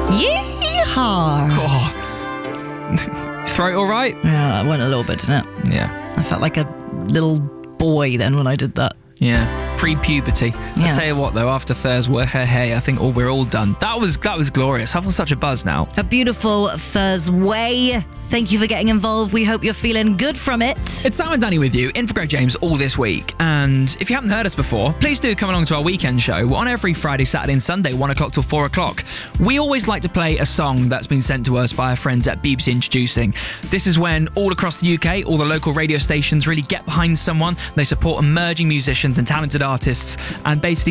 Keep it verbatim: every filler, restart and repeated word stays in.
Yeehaw! Oh. Throat all right? Yeah, that went a little bit, didn't it? Yeah. I felt like a little boy then when I did that. Yeah. Pre-puberty. Yes. I tell you what, though, after Thursday, hey, hey, I think oh, we're all done. That was that was glorious. I feel such a buzz now. A beautiful Thursday. Thank you for getting involved. We hope you're feeling good from it. It's Sam and Danny with you, in for Greg James all this week. And if you haven't heard us before, please do come along to our weekend show. We're on every Friday, Saturday and Sunday, one o'clock till four o'clock. We always like to play a song that's been sent to us by our friends at B B C Introducing. This is when all across the U K, all the local radio stations really get behind someone. They support emerging musicians and talented artists and basically